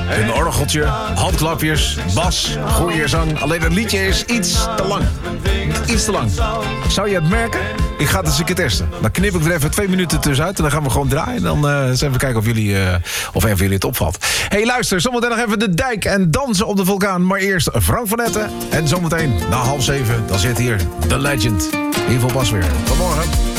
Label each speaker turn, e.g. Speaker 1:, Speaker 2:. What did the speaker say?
Speaker 1: Een orgeltje, handklapjes, bas, goede zang. Alleen het liedje is iets te lang. Iets te lang. Zou je het merken? Ik ga het eens een keer testen. Dan knip ik er even 2 minuten tussenuit en dan gaan we gewoon draaien. Dan eens even kijken of een van jullie het opvalt. Hey, luister, zometeen nog even de dijk en dansen op de vulkaan. Maar eerst Frank van Etten. En zometeen na 6:30, dan zit hier The Legend. In ieder geval pas weer. Tot morgen.